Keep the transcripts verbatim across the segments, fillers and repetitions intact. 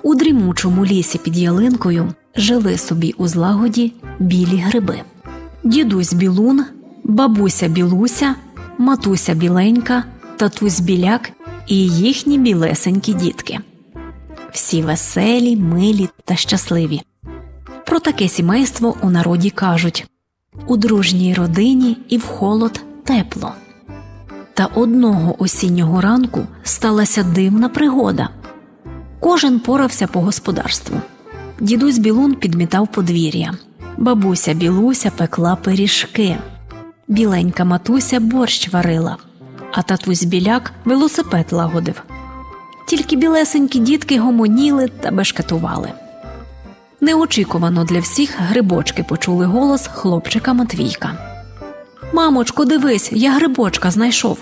У дрімучому лісі під ялинкою жили собі у злагоді білі гриби. Дідусь Білун, бабуся Білуся, матуся Біленька, татусь Біляк і їхні білесенькі дітки. Всі веселі, милі та щасливі. Про таке сімейство у народі кажуть: у дружній родині і в холод тепло. Та одного осіннього ранку сталася дивна пригода. Кожен порався по господарству. Дідусь Білун підмітав подвір'я. Бабуся Білуся пекла пиріжки. Біленька матуся борщ варила, а татусь Біляк велосипед лагодив. Тільки білесенькі дітки гомоніли та бешкетували. Неочікувано для всіх грибочки почули голос хлопчика Матвійка. «Мамочко, дивись, я грибочка знайшов».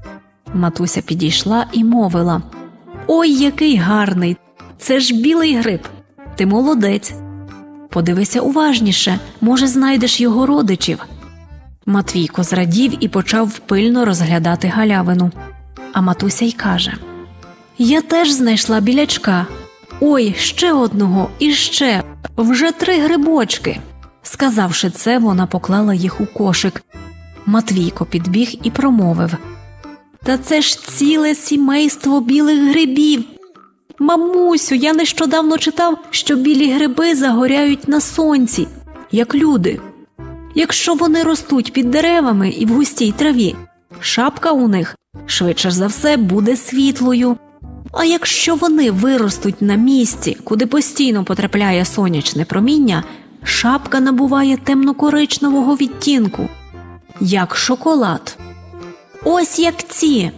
Матуся підійшла і мовила: «Ой, який гарний! Це ж білий гриб! Ти молодець! Подивися уважніше, може, знайдеш його родичів». Матвійко зрадів і почав пильно розглядати галявину. А матуся й каже: «Я теж знайшла білячка. Ой, ще одного і ще, вже три грибочки». Сказавши це, вона поклала їх у кошик. Матвійко підбіг і промовив: «Та це ж ціле сімейство білих грибів! Мамусю, я нещодавно читав, що білі гриби загоряють на сонці, як люди. Якщо вони ростуть під деревами і в густій траві, шапка у них, швидше за все, буде світлою. А якщо вони виростуть на місці, куди постійно потрапляє сонячне проміння, шапка набуває темно-коричневого відтінку, як шоколад. Ось як ці».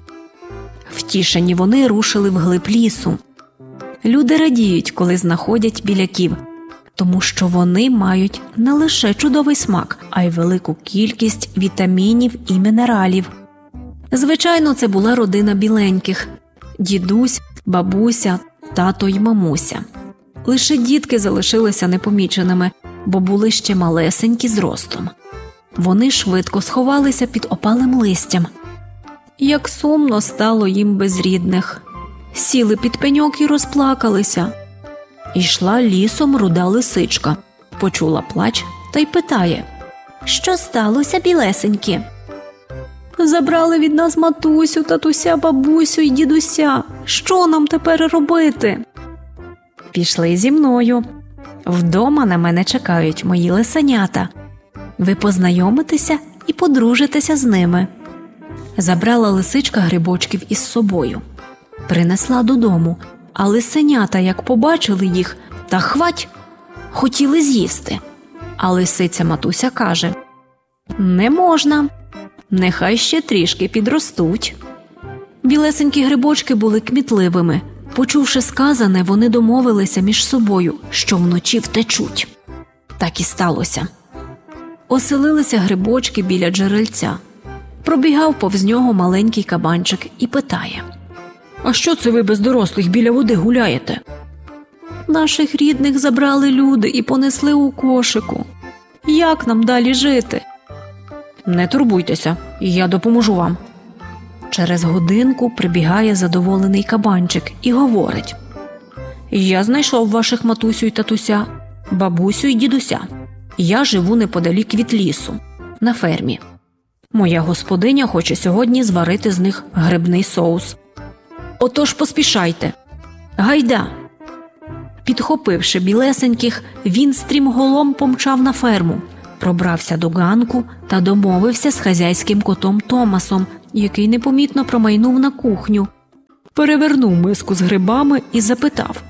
Втішені вони рушили вглиб лісу. Люди радіють, коли знаходять біляків, тому що вони мають не лише чудовий смак, а й велику кількість вітамінів і мінералів. Звичайно, це була родина біленьких – дідусь, бабуся, тато й мамуся. Лише дітки залишилися непоміченими, бо були ще малесенькі зростом. Вони швидко сховалися під опалим листям. Як сумно стало їм без рідних. Сіли під пеньок і розплакалися. Ішла лісом руда лисичка, почула плач та й питає: «Що сталося, білесенькі?» «Забрали від нас матусю, татуся, бабусю і дідуся. Що нам тепер робити?» «Пішли зі мною. Вдома на мене чекають мої лисенята. Ви познайомитеся і подружитеся з ними». Забрала лисичка грибочків із собою. Принесла додому, а лисенята, як побачили їх, та хвать, хотіли з'їсти. А лисиця матуся каже: «Не можна, нехай ще трішки підростуть». Білесенькі грибочки були кмітливими. Почувши сказане, вони домовилися між собою, що вночі втечуть. Так і сталося. Оселилися грибочки біля джерельця. Пробігав повз нього маленький кабанчик і питає: «А що це ви без дорослих біля води гуляєте?» «Наших рідних забрали люди і понесли у кошику. Як нам далі жити?» «Не турбуйтеся, я допоможу вам». Через годинку прибігає задоволений кабанчик і говорить: «Я знайшов ваших матусю й татуся, бабусю й дідуся. Я живу неподалік від лісу, на фермі. Моя господиня хоче сьогодні зварити з них грибний соус. Отож поспішайте. Гайда!» Підхопивши білесеньких, він стрімголом помчав на ферму, пробрався до ганку та домовився з хазяйським котом Томасом, який непомітно промайнув на кухню. Перевернув миску з грибами і запитав: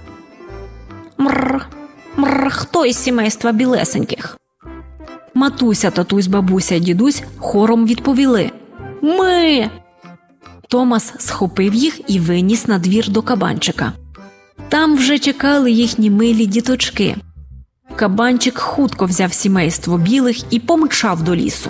«Мрр, мрр, хто із сімейства білесеньких?» Матуся, татусь, бабуся й дідусь хором відповіли: «Ми!» Томас схопив їх і виніс на двір до кабанчика. Там вже чекали їхні милі діточки. Кабанчик хутко взяв сімейство білих і помчав до лісу.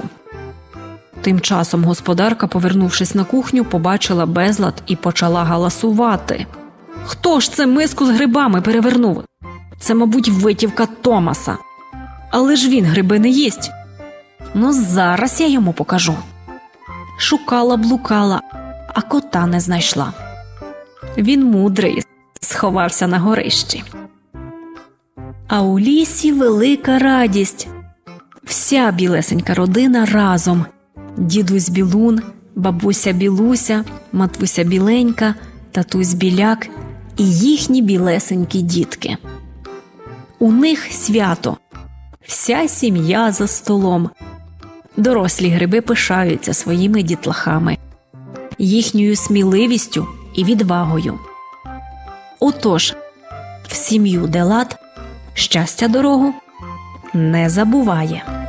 Тим часом господарка, повернувшись на кухню, побачила безлад і почала галасувати: «Хто ж це миску з грибами перевернув? Це, мабуть, витівка Томаса. Але ж він гриби не їсть. Ну, зараз я йому покажу». Шукала, блукала, а кота не знайшла. Він мудрий, сховався на горищі. А у лісі велика радість. Вся білесенька родина разом. Дідусь Білун, бабуся Білуся, матуся Біленька, татусь Біляк і їхні білесенькі дітки. У них свято. Вся сім'я за столом. Дорослі гриби пишаються своїми дітлахами, їхньою сміливістю і відвагою. Отож, в сім'ю де лад, щастя дорогу не забуває.